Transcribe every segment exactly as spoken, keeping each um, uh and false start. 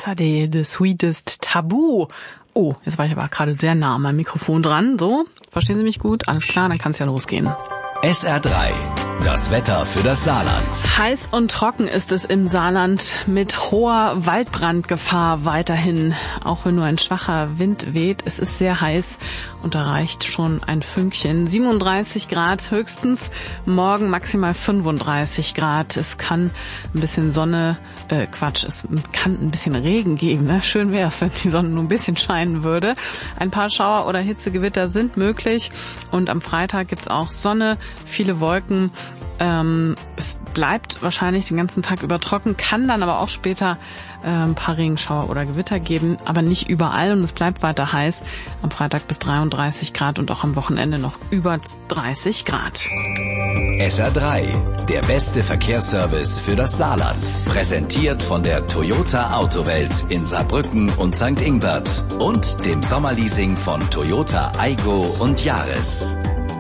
Yesterday, The Sweetest Taboo. Oh, jetzt war ich aber gerade sehr nah an meinem Mikrofon dran. So, verstehen Sie mich gut? Alles klar, dann kann es ja losgehen. S R drei, das Wetter für das Saarland. Heiß und trocken ist es im Saarland mit hoher Waldbrandgefahr weiterhin. Auch wenn nur ein schwacher Wind weht, es ist sehr heiß und da reicht schon ein Fünkchen. siebenunddreißig Grad höchstens, morgen maximal fünfunddreißig Grad. Es kann ein bisschen Sonne, äh Quatsch, es kann ein bisschen Regen geben. Ne? Schön wäre es, wenn die Sonne nur ein bisschen scheinen würde. Ein paar Schauer oder Hitzegewitter sind möglich und am Freitag gibt's auch Sonne, viele Wolken. Ähm, es bleibt wahrscheinlich den ganzen Tag über trocken, kann dann aber auch später äh, ein paar Regenschauer oder Gewitter geben, aber nicht überall und es bleibt weiter heiß. Am Freitag bis dreiunddreißig Grad und auch am Wochenende noch über dreißig Grad. S R drei, der beste Verkehrsservice für das Saarland. Präsentiert von der Toyota Autowelt in Saarbrücken und Sankt Ingbert und dem Sommerleasing von Toyota Aygo und Yaris.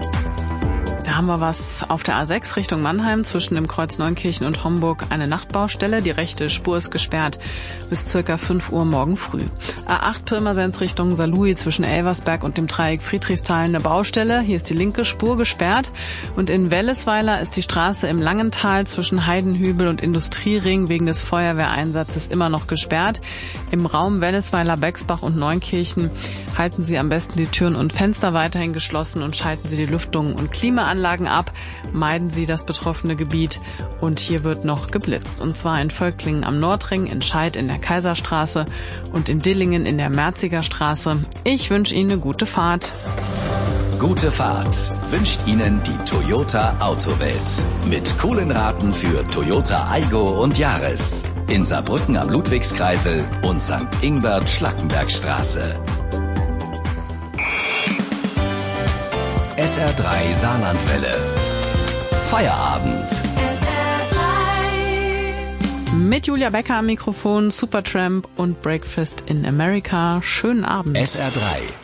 Da haben wir was auf der A sechs Richtung Mannheim zwischen dem Kreuz Neunkirchen und Homburg, eine Nachtbaustelle. Die rechte Spur ist gesperrt bis circa fünf Uhr morgen früh. A acht Pirmasens Richtung Saarlouis zwischen Elversberg und dem Dreieck Friedrichsthal eine Baustelle. Hier ist die linke Spur gesperrt. Und in Wellesweiler ist die Straße im Langental zwischen Heidenhübel und Industriering wegen des Feuerwehreinsatzes immer noch gesperrt. Im Raum Wellesweiler, Bexbach und Neunkirchen halten Sie am besten die Türen und Fenster weiterhin geschlossen und schalten Sie die Lüftung und Klimaanlagen ab. Meiden Sie das betroffene Gebiet. Und hier wird noch geblitzt. Und zwar in Völklingen am Nordring, in Scheid in der Kaiserstraße und in Dillingen in der Merziger Straße. Ich wünsche Ihnen eine gute Fahrt. Gute Fahrt wünscht Ihnen die Toyota Autowelt. Mit coolen Raten für Toyota Aygo und Yaris. In Saarbrücken am Ludwigskreisel und Sankt Ingbert Schlackenbergstraße. S R drei Saarlandwelle. Feierabend. S R drei. Mit Julia Becker am Mikrofon, Supertramp und Breakfast in America. Schönen Abend. S R drei.